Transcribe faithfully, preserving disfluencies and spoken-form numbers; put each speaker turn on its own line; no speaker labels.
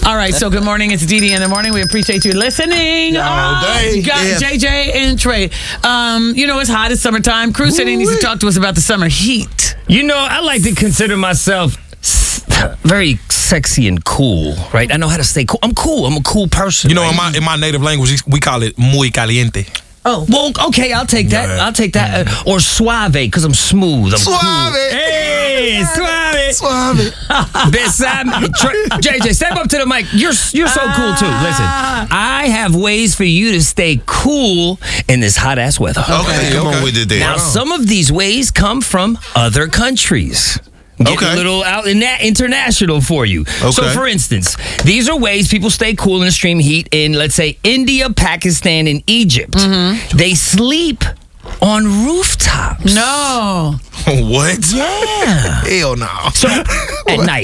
All right, so good morning. It's Dee Dee in the morning. We appreciate you listening.
All day.
You got
Yeah.
J J and Trey. Um, you know, it's hot. It's summertime. Crew City needs to talk to us about the summer heat.
You know, I like to consider myself s- very sexy and cool, right? I know how to stay cool. I'm cool. I'm a cool person.
You know,
right?
in my in my native language, we call it muy caliente.
Oh.
Well, okay, I'll take that.
Yeah.
I'll take that. Uh, or suave, because I'm smooth. I'm
Suave.
cool. Hey, suave.
Suave.
Besame. Tr- J J, step up to the mic. You're you're so cool too. Listen, I have ways for you to stay cool in this hot ass weather.
Okay, come on with it then.
Now, some of these ways come from other countries. Get
Okay.
a little out in that international for you. So,
Okay.
for instance, these are ways people stay cool in extreme heat in, let's say, India, Pakistan, and Egypt. They sleep on rooftops.
No.
What?
Yeah.
Hell no.
So, at night.